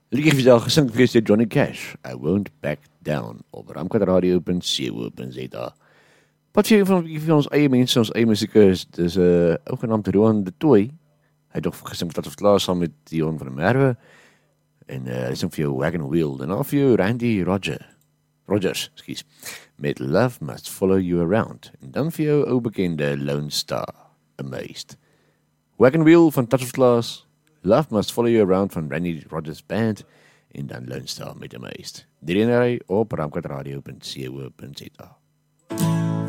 Liedjie vir jou gesing gewees deur Johnny Cash. I won't back down op ramkatradio.co.za. Wat vir ons eie mense, ons eie musieke dis 'n ou genaamd Roan de Tooi. Hy het nog gesing wat ons klaar saam met Dion van der Merwe en hy sing vir jou Wagon Wheel en dan vir jou Randy Rogers, skus, met Love Must Follow You Around en dan vir jou ou bekende Lone Star, Amazed. Wagon Wheel van Touch of Glass, Love Must Follow You Around van Randy Rogers Band en dan Lone Star met Amazed. Die rennery op ramkatradio.co.za.